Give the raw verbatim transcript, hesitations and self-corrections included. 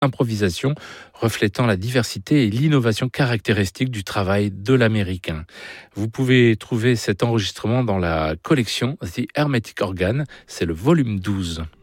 improvisation, reflétant la diversité et l'innovation caractéristique du travail de l'Américain. Vous pouvez trouver cet enregistrement dans la collection The Hermetic Organ, c'est le volume douze.